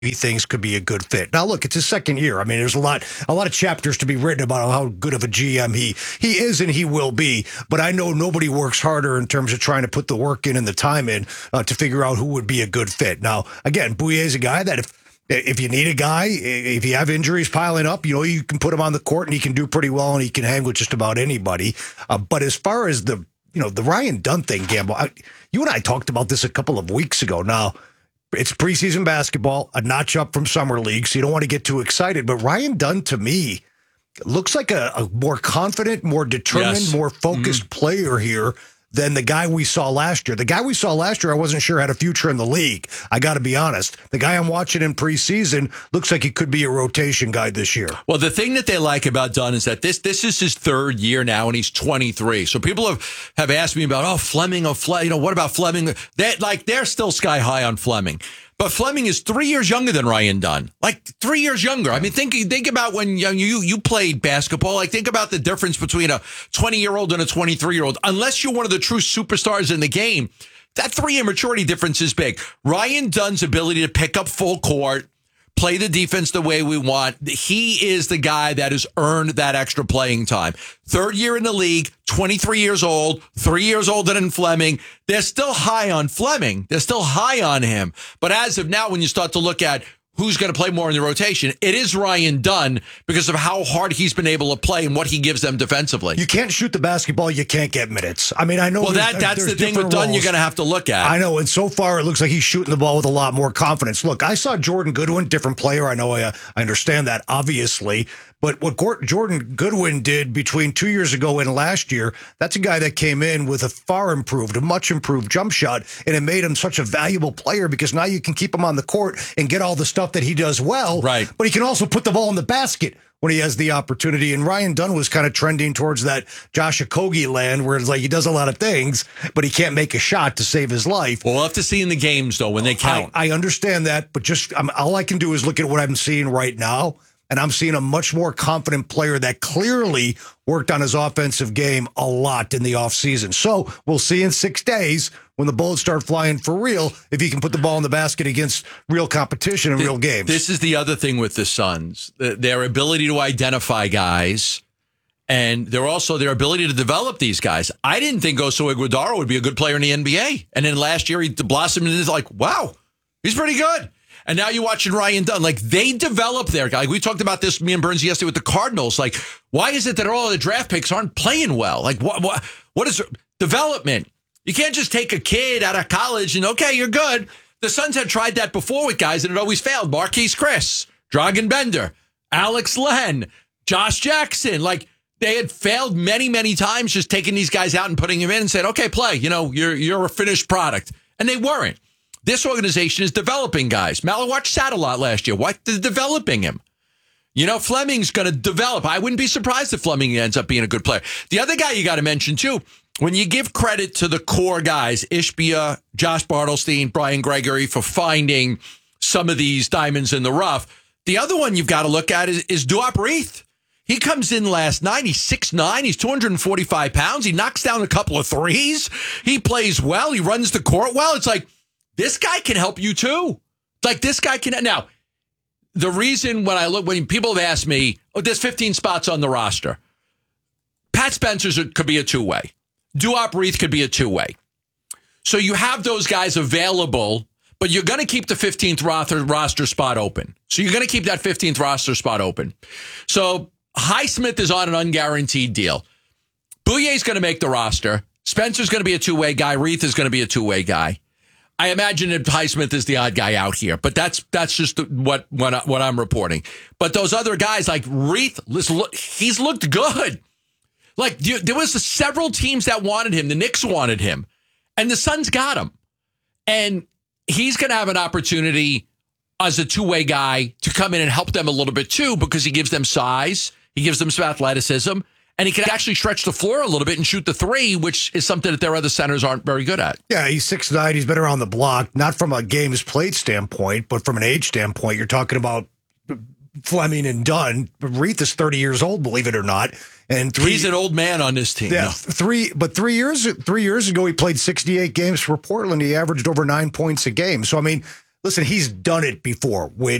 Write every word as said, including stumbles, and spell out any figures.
he thinks could be a good fit. Now, look, it's his second year. I mean, there's a lot, a lot of chapters to be written about how good of a G M he he is and he will be. But I know nobody works harder in terms of trying to put the work in and the time in uh, to figure out who would be a good fit. Now, again, Bouye is a guy that if if you need a guy, if you have injuries piling up, you know, you can put him on the court and he can do pretty well and he can hang with just about anybody. Uh, but as far as the you know the Ryan Dunn thing, Gamble, I, you and I talked about this a couple of weeks ago. Now, it's preseason basketball, a notch up from summer league, so you don't want to get too excited. But Ryan Dunn, to me, looks like a, a more confident, more determined, yes. more focused mm-hmm. player here than the guy we saw last year. The guy we saw last year, I wasn't sure had a future in the league. I got to be honest. The guy I'm watching in preseason looks like he could be a rotation guy this year. Well, the thing that they like about Dunn is that this this is his third year now, and he's twenty-three. So people have, have asked me about, oh, Fleming, oh, Fle- you know, what about Fleming? They, like, they're still sky high on Fleming. But Fleming is three years younger than Ryan Dunn. Like, three years younger. I mean, think think about when you you, you played basketball. Like, think about the difference between a twenty-year-old and a twenty-three-year-old. Unless you're one of the true superstars in the game, that three-year maturity difference is big. Ryan Dunn's ability to pick up full court, play the defense the way we want, he is the guy that has earned that extra playing time. Third year in the league, twenty-three years old, three years older than Fleming. They're still high on Fleming. They're still high on him. But as of now, when you start to look at who's going to play more in the rotation, it is Ryan Dunn because of how hard he's been able to play and what he gives them defensively. You can't shoot the basketball, you can't get minutes. I mean, I know. Well, that that's the thing with Dunn roles. You're going to have to look at. I know, and so far it looks like he's shooting the ball with a lot more confidence. Look, I saw Jordan Goodwin, different player. I know I, uh, I understand that, obviously. But what Jordan Goodwin did between two years ago and last year, that's a guy that came in with a far improved, a much improved jump shot, and it made him such a valuable player because now you can keep him on the court and get all the stuff that he does well. Right. But he can also put the ball in the basket when he has the opportunity. And Ryan Dunn was kind of trending towards that Josh Okogie land where it's like he does a lot of things, but he can't make a shot to save his life. We'll have to see in the games, though, when they count. I, I understand that, but just um, all I can do is look at what I'm seeing right now. And I'm seeing a much more confident player that clearly worked on his offensive game a lot in the offseason. So we'll see in six days when the bullets start flying for real if he can put the ball in the basket against real competition in real games. This is the other thing with the Suns, their ability to identify guys, and they're also their ability to develop these guys. I didn't think Oso Iguodala would be a good player in the N B A. And then last year he blossomed and is like, wow, he's pretty good. And now you're watching Ryan Dunn. Like, they develop their guy. We talked about this, me and Burns, yesterday with the Cardinals. Like, why is it that all the draft picks aren't playing well? Like, what what, what is development? You can't just take a kid out of college and, okay, you're good. The Suns had tried that before with guys, and it always failed. Marquise Chris, Dragan Bender, Alex Len, Josh Jackson. Like, they had failed many, many times just taking these guys out and putting them in and said, okay, play. You know, you're you're a finished product. And they weren't. This organization is developing guys. Malawatch sat a lot last year. What? They're developing him. You know, Fleming's going to develop. I wouldn't be surprised if Fleming ends up being a good player. The other guy you got to mention, too, when you give credit to the core guys, Ishbia, Josh Bartlestein, Brian Gregory, for finding some of these diamonds in the rough, the other one you've got to look at is, is Duop Reith. He comes in last night. He's six nine. He's two hundred forty-five pounds. He knocks down a couple of threes. He plays well. He runs the court well. It's like, this guy can help you too. Like, this guy can. Now, the reason when I look, when people have asked me, oh, there's fifteen spots on the roster. Pat Spencer's could be a two-way. Duop Reith could be a two-way. So you have those guys available, but you're going to keep the fifteenth roster, roster spot open. So you're going to keep that fifteenth roster spot open. So Highsmith is on an unguaranteed deal. Bouye's going to make the roster. Spencer's going to be a two-way guy. Reith is going to be a two-way guy. I imagine that Highsmith is the odd guy out here, but that's that's just what what, I, what I'm reporting. But those other guys like Reith, listen, look, he's looked good. Like, there was several teams that wanted him. The Knicks wanted him, and the Suns got him. And he's going to have an opportunity as a two-way guy to come in and help them a little bit too, because he gives them size, he gives them some athleticism, and he can actually stretch the floor a little bit and shoot the three, which is something that their other centers aren't very good at. Yeah, he's six nine. He's been around the block, not from a games played standpoint, but from an age standpoint. You're talking about Fleming and Dunn. Reith is thirty years old, believe it or not. And three, he's an old man on this team. Yeah, no. three, but three years three years ago, he played sixty-eight games for Portland. He averaged over nine points a game. So, I mean, listen, he's done it before with